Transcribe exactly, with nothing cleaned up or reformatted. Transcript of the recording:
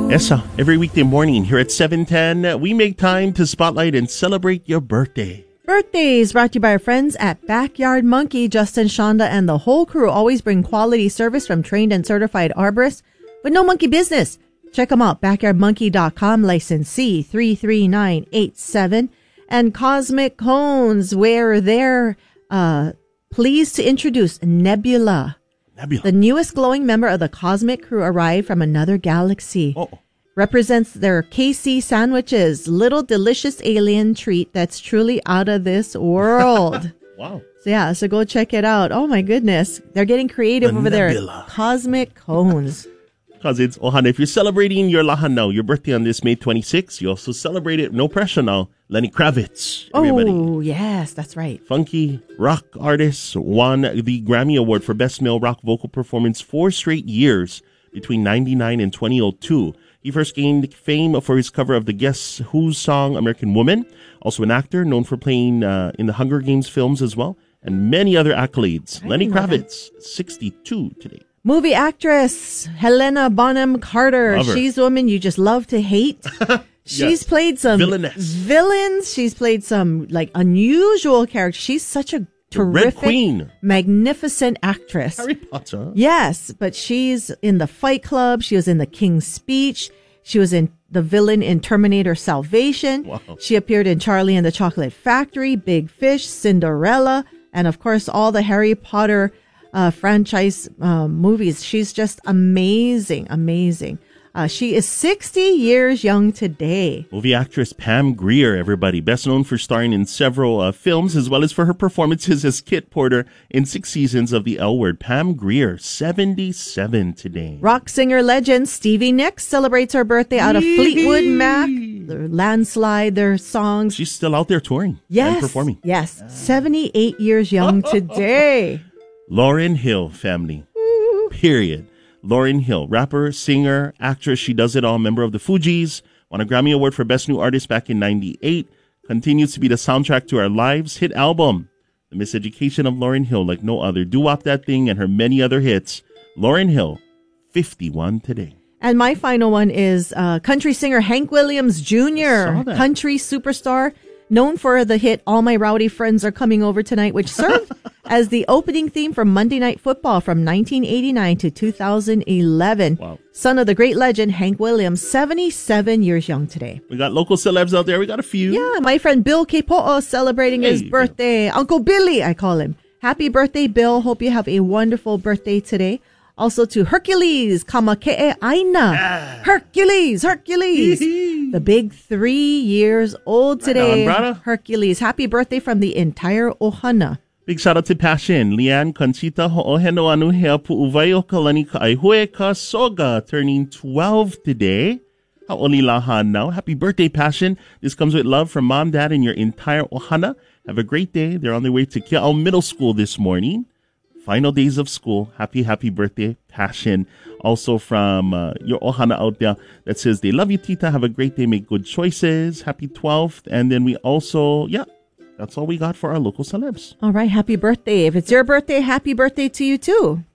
Essa, every weekday morning here at seven ten, we make time to spotlight and celebrate your birthday. Birthdays brought to you by our friends at Backyard Monkey. Justin, Shonda, and the whole crew always bring quality service from trained and certified arborists with no monkey business. Check them out, backyard monkey dot com, license C three three nine eight seven. And Cosmic Cones, where they're uh, pleased to introduce Nebula. Nebula. The newest glowing member of the Cosmic Crew arrived from another galaxy. Oh. Represents their K C sandwiches, little delicious alien treat that's truly out of this world. Wow. So yeah, so go check it out. Oh my goodness. They're getting creative The over Nebula. there. Cosmic Cones. Because it's Ohana. If you're celebrating your lahan now, your birthday on this May twenty-sixth, you also celebrate it, no pressure now, Lenny Kravitz. Everybody. Oh, yes, that's right. Funky rock artist won the Grammy Award for Best Male Rock Vocal Performance four straight years between ninety-nine and twenty oh two. He first gained fame for his cover of the Guess Who's song American Woman. Also an actor known for playing uh, in the Hunger Games films as well, and many other accolades. I Lenny know that. Kravitz, sixty-two today. Movie actress Helena Bonham Carter. Love her. She's a woman you just love to hate. She's Yes. played some Villainess. villains. She's played some like unusual characters. She's such a The Red terrific, Queen. magnificent actress. Harry Potter. Yes, but she's in the Fight Club. She was in the King's Speech. She was in the villain in Terminator Salvation. Wow. She appeared in Charlie and the Chocolate Factory, Big Fish, Cinderella, and of course all the Harry Potter uh, franchise uh, movies. She's just amazing, amazing. Uh, she is sixty years young today. Movie actress Pam Grier, everybody. Best known for starring in several uh, films, as well as for her performances as Kit Porter in six seasons of The L Word. Pam Grier, seventy-seven today. Rock singer legend Stevie Nicks celebrates her birthday out of Fleetwood Mac. Their Landslide, their songs. She's still out there touring Yes. and performing. Yes. seventy-eight years young today. Lauryn Hill family. Period. Lauryn Hill, rapper, singer, actress. She does it all. Member of the Fugees. Won a Grammy Award for Best New Artist back in ninety-eight. Continues to be the soundtrack to our lives. Hit album, The Miseducation of Lauryn Hill, like no other. Doo-wop That Thing and her many other hits. Lauryn Hill, fifty-one today. And my final one is uh, country singer Hank Williams Junior I saw that. Country superstar, known for the hit All My Rowdy Friends Are Coming Over Tonight, which served as the opening theme for Monday Night Football from nineteen eighty-nine to two thousand eleven. Wow. Son of the great legend Hank Williams, seventy-seven years young today. We got local celebs out there. We got a few. Yeah, my friend Bill Kepo'o celebrating his Hey, birthday. Uncle Billy, I call him. Happy birthday, Bill. Hope you have a wonderful birthday today. Also to Hercules Kamake'e Aina. Hercules, Hercules. The big three years old today. Right on, brother. Hercules. Happy birthday from the entire Ohana. Big shout out to Passion, Leanne Conchita Ho'oheno Anu Hea Pu'uvayo Kalani Ka'aihue Ka Soga, turning twelve today. Ha'oli lahan now. Happy birthday, Passion. This comes with love from mom, dad, and your entire Ohana. Have a great day. They're on their way to Kia'au Middle School this morning. Final days of school. Happy, happy birthday, Passion. Also from uh, your Ohana out there that says they love you, Tita. Have a great day. Make good choices. Happy twelfth. And then we also, yeah, that's all we got for our local celebs. All right. Happy birthday. If it's your birthday, happy birthday to you too.